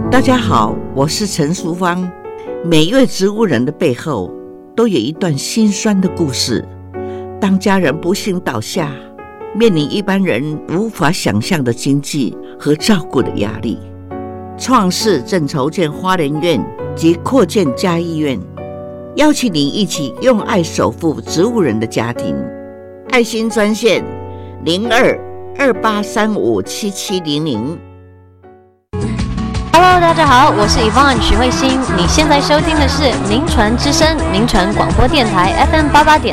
大家好，我是陈淑芳。每一位植物人的背后都有一段心酸的故事。当家人不幸倒下，面临一般人无法想象的经济和照顾的压力，创世正筹建花莲院及扩建嘉义院，邀请您一起用爱守护植物人的家庭。爱心专线0228357700。 Hello， 大家好，我是 Yvonne 许慧欣。你现在收听的是民传之声，民传广播电台 FM88.3